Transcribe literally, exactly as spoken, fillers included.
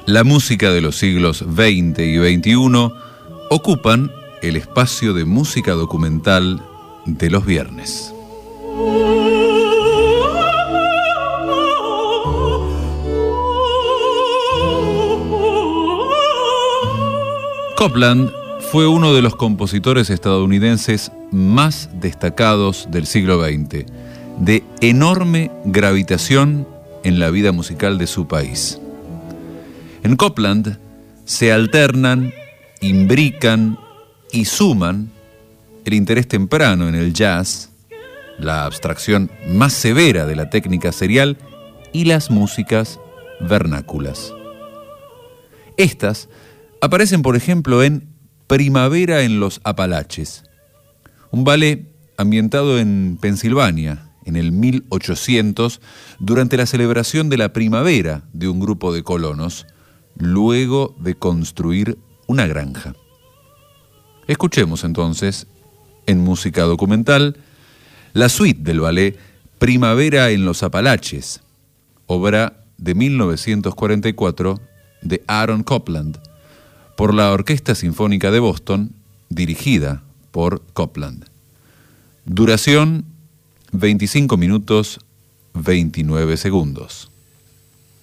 La música de los siglos veinte y veintiuno ocupan el espacio de música documental de los viernes. Copland fue uno de los compositores estadounidenses más destacados del siglo veinte, de enorme gravitación en la vida musical de su país. En Copland se alternan, imbrican y suman el interés temprano en el jazz, la abstracción más severa de la técnica serial y las músicas vernáculas. Estas aparecen, por ejemplo, en Primavera en los Apalaches, un ballet ambientado en Pensilvania en el mil ochocientos durante la celebración de la primavera de un grupo de colonos, luego de construir una granja. Escuchemos entonces, en música documental, la suite del ballet Primavera en los Apalaches, obra de mil novecientos cuarenta y cuatro de Aaron Copland, por la Orquesta Sinfónica de Boston, dirigida por Copland. Duración veinticinco minutos veintinueve segundos.